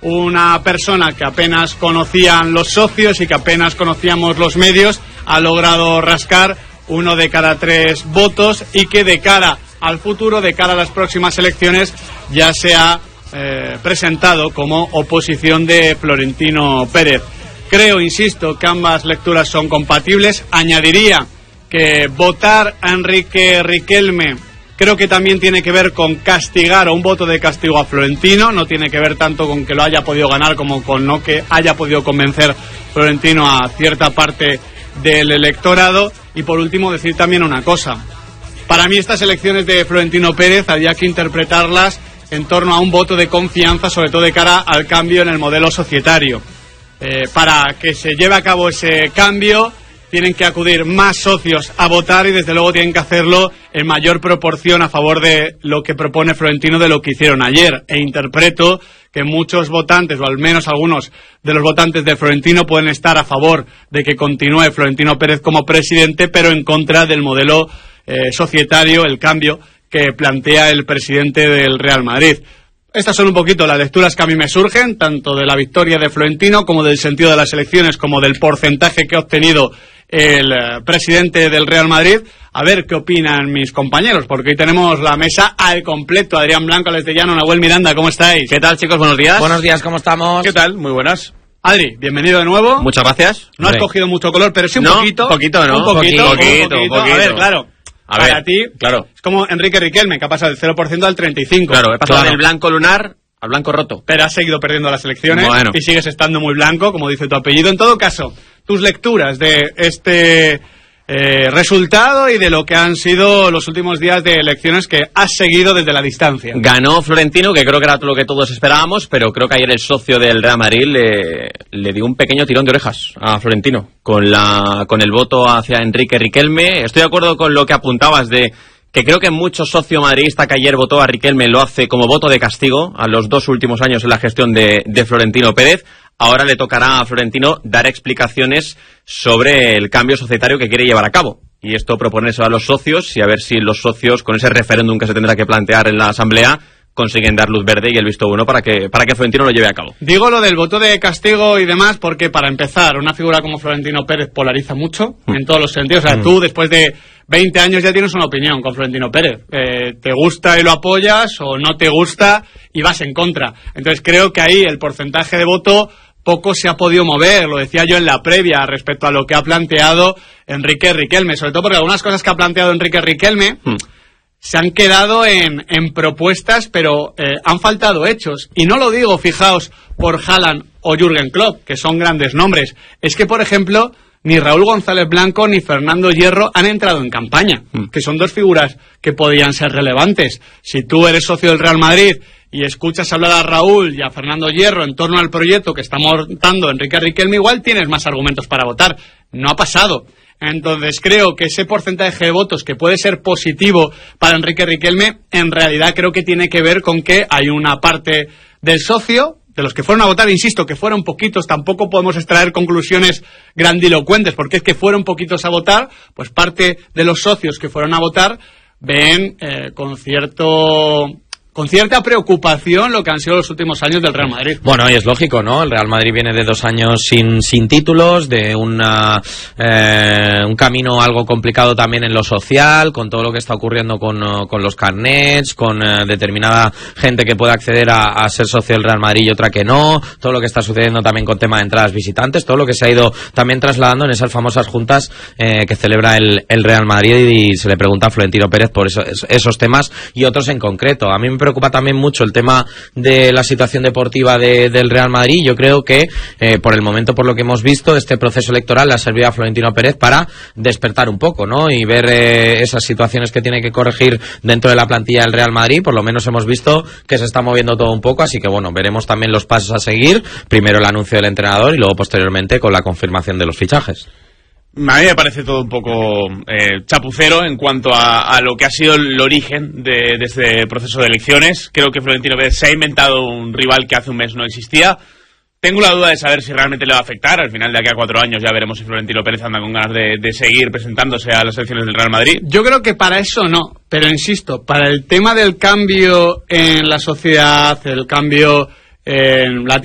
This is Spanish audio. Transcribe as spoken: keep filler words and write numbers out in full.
una persona que apenas conocían los socios y que apenas conocíamos los medios, ha logrado rascar uno de cada tres votos y que de cara al futuro, de cara a las próximas elecciones, ya se ha eh, presentado como oposición de Florentino Pérez. Creo, insisto, que ambas lecturas son compatibles. Añadiría que votar a Enrique Riquelme creo que también tiene que ver con castigar o un voto de castigo a Florentino, no tiene que ver tanto con que lo haya podido ganar como con no que haya podido convencer Florentino a cierta parte del electorado. Y por último decir también una cosa, para mí estas elecciones de Florentino Pérez había que interpretarlas en torno a un voto de confianza, sobre todo de cara al cambio en el modelo societario. Eh, para que se lleve a cabo ese cambio tienen que acudir más socios a votar y desde luego tienen que hacerlo en mayor proporción a favor de lo que propone Florentino de lo que hicieron ayer. E interpreto que muchos votantes, o al menos algunos de los votantes de Florentino, pueden estar a favor de que continúe Florentino Pérez como presidente, pero en contra del modelo eh, societario, el cambio que plantea el presidente del Real Madrid. Estas son un poquito las lecturas que a mí me surgen, tanto de la victoria de Florentino como del sentido de las elecciones, como del porcentaje que ha obtenido el eh, presidente del Real Madrid. A ver qué opinan mis compañeros, porque hoy tenemos la mesa al completo. Adrián Blanco, Alex de Llano, Nahuel Miranda, ¿cómo estáis? ¿Qué tal, chicos? Buenos días. Buenos días, ¿cómo estamos? ¿Qué tal? Muy buenas. Adri, bienvenido de nuevo. Muchas gracias. No Hombre. has cogido mucho color, pero sí un no, poquito. poquito, ¿no? Un poquito, poquito, un poquito. poquito. A ver, claro. A para ver, ti, claro. Es como Enrique Riquelme, que ha pasado del cero por ciento al treinta y cinco por ciento. Claro, he pasado Claro. del blanco lunar al blanco roto. Pero has seguido perdiendo las elecciones Bueno. y sigues estando muy blanco, como dice tu apellido. En todo caso, tus lecturas de este eh, resultado y de lo que han sido los últimos días de elecciones que has seguido desde la distancia. Ganó Florentino, que creo que era lo que todos esperábamos, pero creo que ayer el socio del Real Madrid le, le dio un pequeño tirón de orejas a Florentino con, la, con el voto hacia Enrique Riquelme. Estoy de acuerdo con lo que apuntabas de que creo que mucho socio madridista que ayer votó a Riquelme lo hace como voto de castigo a los dos últimos años en la gestión de, de Florentino Pérez. Ahora le tocará a Florentino dar explicaciones sobre el cambio societario que quiere llevar a cabo. Y esto proponerse a los socios y a ver si los socios, con ese referéndum que se tendrá que plantear en la Asamblea, consiguen dar luz verde y el visto bueno para que para que Florentino lo lleve a cabo. Digo lo del voto de castigo y demás porque, para empezar, una figura como Florentino Pérez polariza mucho mm. en todos los sentidos. O sea, mm. tú después de veinte años ya tienes una opinión con Florentino Pérez. Eh, te gusta y lo apoyas, o no te gusta y vas en contra. Entonces creo que ahí el porcentaje de voto poco se ha podido mover. Lo decía yo en la previa respecto a lo que ha planteado Enrique Riquelme, sobre todo porque algunas cosas que ha planteado Enrique Riquelme mm. se han quedado en, en propuestas, pero eh, han faltado hechos. Y no lo digo, fijaos, por Haaland o Jürgen Klopp, que son grandes nombres. Es que, por ejemplo, ni Raúl González Blanco ni Fernando Hierro han entrado en campaña, mm. que son dos figuras que podían ser relevantes. Si tú eres socio del Real Madrid y escuchas hablar a Raúl y a Fernando Hierro en torno al proyecto que está montando Enrique Riquelme, igual tienes más argumentos para votar. No ha pasado. Entonces creo que ese porcentaje de votos que puede ser positivo para Enrique Riquelme, en realidad creo que tiene que ver con que hay una parte del socio, de los que fueron a votar, insisto, que fueron poquitos, tampoco podemos extraer conclusiones grandilocuentes, porque es que fueron poquitos a votar, pues parte de los socios que fueron a votar ven eh, con cierto... con cierta preocupación lo que han sido los últimos años del Real Madrid. Bueno, y es lógico, ¿no? El Real Madrid viene de dos años sin, sin títulos, de una, eh, un camino algo complicado también en lo social, con todo lo que está ocurriendo con, con los carnets, con eh, determinada gente que puede acceder a, a ser socio del Real Madrid y otra que no, todo lo que está sucediendo también con tema de entradas visitantes, todo lo que se ha ido también trasladando en esas famosas juntas eh, que celebra el, el Real Madrid, y se le pregunta a Florentino Pérez por eso, esos temas y otros en concreto. A mí me preocupa también mucho el tema de la situación deportiva de, del Real Madrid. Yo creo que eh, por el momento, por lo que hemos visto, este proceso electoral le ha servido a Florentino Pérez para despertar un poco, ¿no? Y ver eh, esas situaciones que tiene que corregir dentro de la plantilla del Real Madrid. Por lo menos hemos visto que se está moviendo todo un poco, así que bueno, veremos también los pasos a seguir. Primero el anuncio del entrenador y luego posteriormente con la confirmación de los fichajes. A mí me parece todo un poco eh, chapucero en cuanto a, a lo que ha sido el origen de, de este proceso de elecciones. Creo que Florentino Pérez se ha inventado un rival que hace un mes no existía. Tengo la duda de saber si realmente le va a afectar. Al final, de aquí a cuatro años ya veremos si Florentino Pérez anda con ganas de, de seguir presentándose a las elecciones del Real Madrid. Yo creo que para eso no, pero insisto, para el tema del cambio en la sociedad, el cambio en la